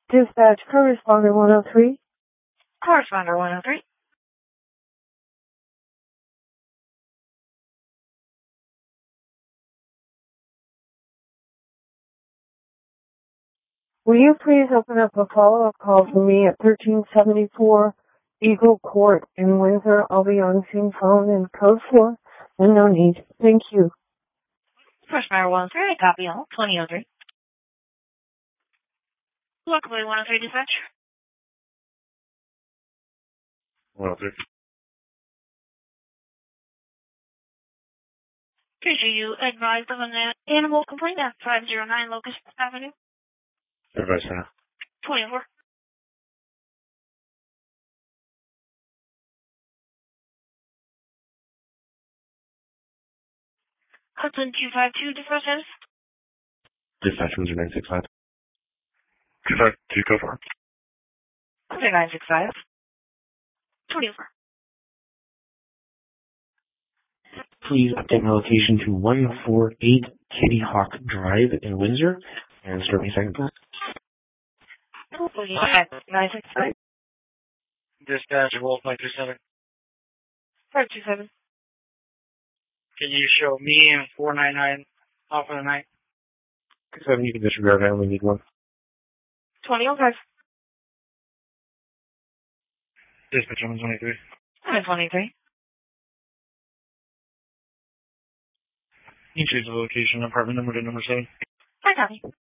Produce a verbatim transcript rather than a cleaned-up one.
Dispatch, correspondent one oh three. Correspondent one oh three. Will you please open up a follow-up call for me at thirteen seventy-four Eagle Court in Windsor? I'll be on scene phone in code four and no need. Thank you. Correspondent one oh three, copy all, twenty oh three. Locally one oh three dispatch. one oh three. Appreciate you advised of an animal complaint at five oh nine Locust Avenue. Advice now. twenty-four. Hudson two five two, dispatch status. Dispatch Windsor nine six five. two five two, go for it. Okay, nine six five. twenty-four. Please update my location to one forty-eight Kitty Hawk Drive in Windsor and start me second floor. nine six five. Dispatch Wolf five two seven. five two seven. Can you show me and four nine nine off of the night? Seven, you can disregard. I only need one. twenty oh five. Dispatch one twenty-three. one twenty-three. You choose the location, apartment number to number seven. I copy.